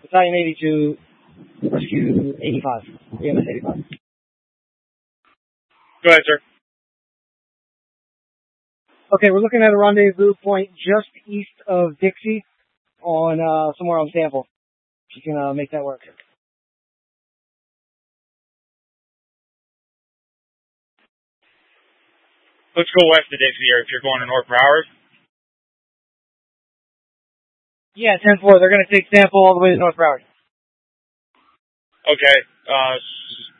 Battalion 82, Rescue 85. EMS 85. Go ahead, sir. Okay, we're looking at a rendezvous point just east of Dixie on, somewhere on Sample. If you can, make that work. Let's go west of Dixie here if you're going to North Broward. Yeah, 10-4. They're going to take Sample all the way to North Broward. Okay.